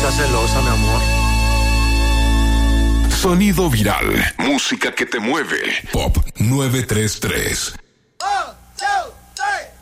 seas celosa, mi amor. Sonido viral. Música que te mueve. Pop 933.